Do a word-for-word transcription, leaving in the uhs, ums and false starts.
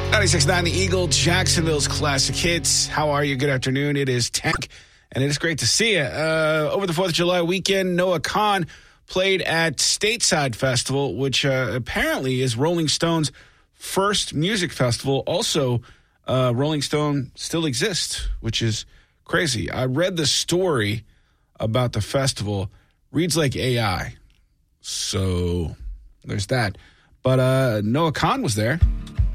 ninety-six point nine The Eagle, Jacksonville's classic hits. How are you? Good afternoon. It is Tank, and it is great to see you. Uh, over the fourth of July weekend, Noah Kahan played at Stateside Festival, which uh, apparently is Rolling Stone's first music festival. Also, uh, Rolling Stone still exists, which is crazy. I read the story about the festival. Reads like A I. So there's that. But uh, Noah Kahan was there.